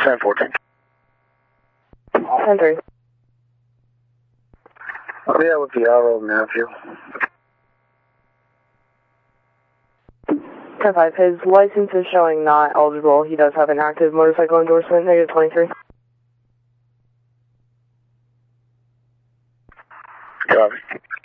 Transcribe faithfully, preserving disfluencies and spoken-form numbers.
ten fourteen. ten three. Oh, yeah, with the R O nephew. ten five. His license is showing not eligible. He does have an active motorcycle endorsement, negative twenty-three. Copy.